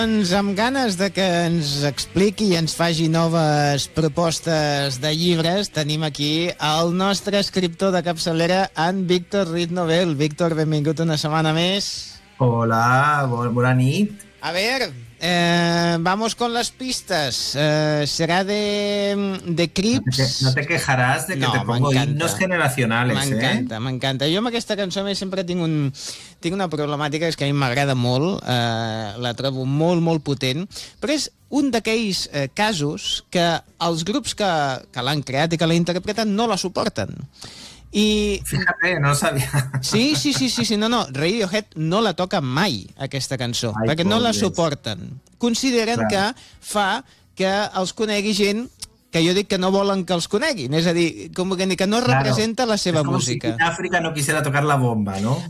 Doncs amb ganes de que ens expliqui i ens faci noves propostes de llibres, tenim aquí el nostre escriptor de capçalera, en Víctor Ruiz Novel. Víctor, benvingut una setmana més. Hola, bona nit. A ver, vamos con las pistas. Será de Crips. No te quejarás de que te pongo himnos generacionales, M'encanta. Jo amb aquesta cançó sempre tinc una problemàtica, és que a mi m'agrada molt, la trobo molt, molt potent, però és un d'aquells casos que els grups que l'han creat i que la interpreten no la suporten. I... Fíjate, no lo sabía. Sí, no, Radiohead no la toca mai, aquesta cançó, perquè no la suporten. Consideren que fa que els conegui gent que jo dic que no volen que els coneguin, és a dir, com que no representa la seva música. Si en Àfrica no quisiera tocar la bomba, ¿no?